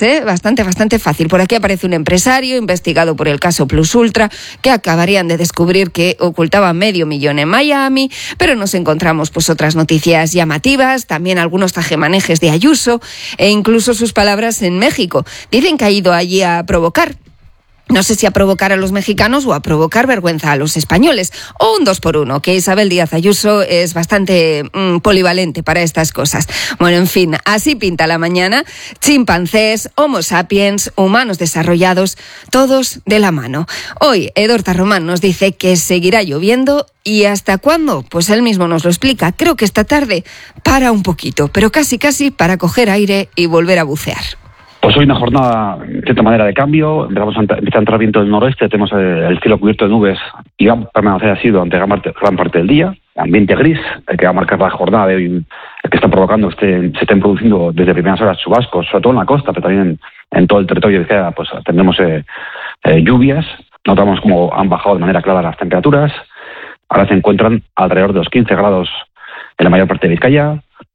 bastante fácil. Por aquí aparece un empresario investigado por el caso Plus Ultra, que acabarían de descubrir que ocultaba $500,000 en Miami, pero nos encontramos pues otras noticias llamativas, también algunos tejemanejes de Ayuso e incluso sus palabras en México. Dicen que ha ido allí a provocar. No sé si a provocar a los mexicanos o a provocar vergüenza a los españoles. O un 2x1, que Isabel Díaz Ayuso es bastante polivalente para estas cosas. Bueno, en fin, así pinta la mañana. Chimpancés, homo sapiens, humanos desarrollados, todos de la mano. Hoy, Edorta Román nos dice que seguirá lloviendo. ¿Y hasta cuándo? Pues él mismo nos lo explica. Creo que esta tarde para un poquito, pero casi para coger aire y volver a bucear. Pues hoy una jornada, de cierta manera, de cambio. Empieza a entrar viento del noroeste, tenemos el cielo cubierto de nubes y va a permanecer así durante gran parte del día. Ambiente gris, el que va a marcar la jornada de hoy, el que está provocando se estén produciendo desde primeras horas chubascos, sobre todo en la costa, pero también en todo el territorio de pues tendremos lluvias. Notamos como han bajado de manera clara las temperaturas. Ahora se encuentran alrededor de los 15 grados en la mayor parte de Vizcaya,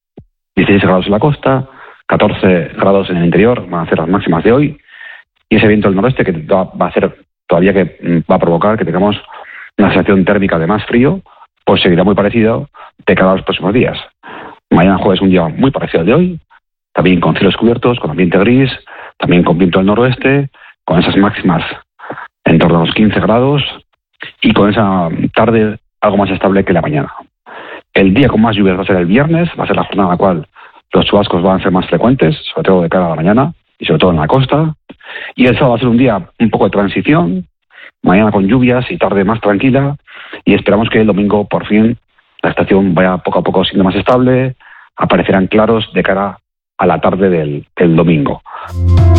16 grados en la costa, 14 grados en el interior, van a ser las máximas de hoy, y ese viento del noroeste que va a hacer todavía que va a provocar que tengamos una sensación térmica de más frío, pues seguirá muy parecido de cara a los próximos días. Mañana jueves un día muy parecido al de hoy, también con cielos cubiertos, con ambiente gris, también con viento del noroeste, con esas máximas en torno a los 15 grados y con esa tarde algo más estable que la mañana. El día con más lluvias va a ser el viernes, va a ser la jornada en la cual los chubascos van a ser más frecuentes, sobre todo de cara a la mañana y sobre todo en la costa. Y el sábado va a ser un día un poco de transición, mañana con lluvias y tarde más tranquila. Y esperamos que el domingo por fin la estación vaya poco a poco siendo más estable, aparecerán claros de cara a la tarde del domingo.